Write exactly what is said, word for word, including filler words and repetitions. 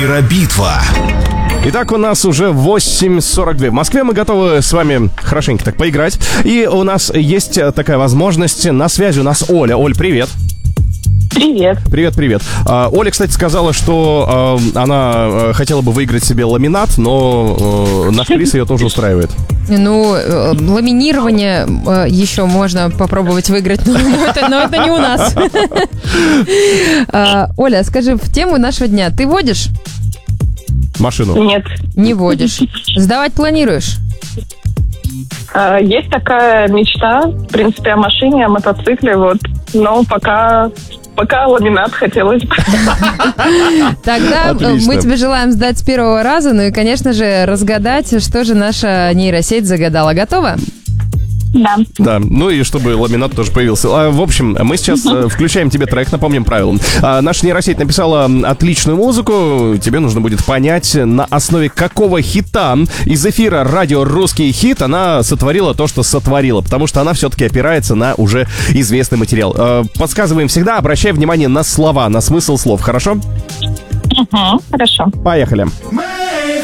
Нейробитва. Итак, у нас уже восемь сорок два. В Москве мы готовы с вами хорошенько так поиграть. И у нас есть такая возможность. На связи у нас Оля. Оль, привет. Привет. Привет, привет. А, Оля, кстати, сказала, что а, она а, хотела бы выиграть себе ламинат, но а, наш приз ее тоже устраивает. Ну, ламинирование еще можно попробовать выиграть, но это, но это не у нас. Оля, скажи, в тему нашего дня ты водишь? Машину? Нет. Не водишь. Сдавать планируешь? Есть такая мечта, в принципе, о машине, о мотоцикле, вот. Но пока... Пока ламинат хотелось бы. Тогда Отлично. Мы тебе желаем сдать с первого раза, ну и, конечно же, разгадать, что же наша нейросеть загадала. Готова? Да. Да, ну и чтобы ламинат тоже появился. А, в общем, мы сейчас э, включаем тебе трек, напомним правила. А, наша нейросеть написала отличную музыку. Тебе нужно будет понять, на основе какого хита из эфира радио «Русский хит» она сотворила то, что сотворила. Потому что она все-таки опирается на уже известный материал. Э, подсказываем всегда, обращай внимание на слова, на смысл слов, хорошо? Угу, хорошо. Поехали.